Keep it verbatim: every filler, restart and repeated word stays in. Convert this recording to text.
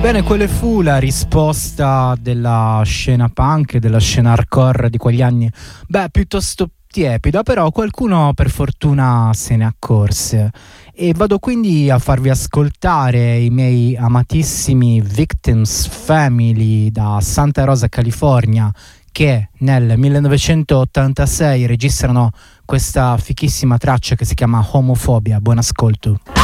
Bene, quale fu la risposta della scena punk, della scena hardcore di quegli anni? Beh, piuttosto tiepida, però qualcuno per fortuna se ne accorse. E vado quindi a farvi ascoltare i miei amatissimi Victims Family da Santa Rosa, California, che nel millenovecentottantasei registrano questa fichissima traccia che si chiama Homophobia. Buon ascolto.